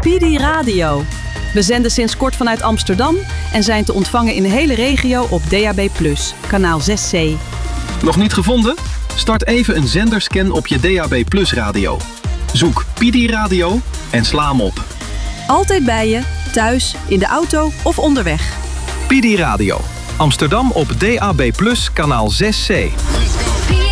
PD Radio. We zenden sinds kort vanuit Amsterdam en zijn te ontvangen in de hele regio op DAB+, kanaal 6C. Nog niet gevonden? Start even een zenderscan op je DAB+ radio. Zoek PD Radio en sla hem op. Altijd bij je, thuis, in de auto of onderweg. PD Radio. Amsterdam op DAB+, kanaal 6C.